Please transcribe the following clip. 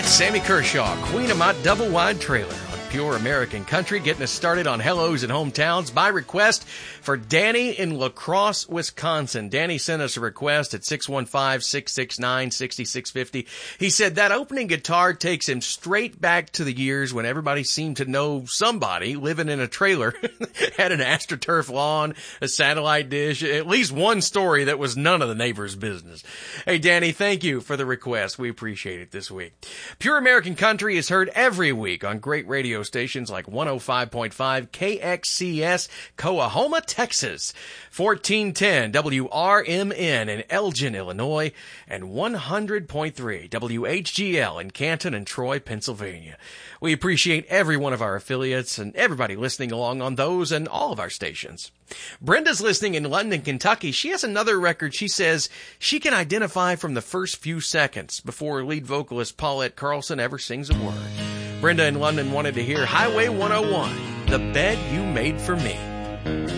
That's Sammy Kershaw, Queen of My Double Wide Trailer on Pure American Country, getting us started on Hellos and Hometowns by request for Danny in La Crosse, Wisconsin. Danny sent us a request at 615-669-6650. He said that opening guitar takes him straight back to the years when everybody seemed to know somebody living in a trailer, had an AstroTurf lawn, a satellite dish, at least one story that was none of the neighbors' business. Hey, Danny, thank you for the request. We appreciate it this week. Pure American Country is heard every week on great radio stations like 105.5 KXCS, Coahoma, Texas, 1410 WRMN in Elgin, Illinois, and 100.3 WHGL in Canton and Troy, Pennsylvania. We appreciate every one of our affiliates and everybody listening along on those and all of our stations. Brenda's listening in London, Kentucky. She has another record she says she can identify from the first few seconds before lead vocalist Paulette Carlson ever sings a word. Brenda in London wanted to hear Highway 101, The Bed You Made for Me.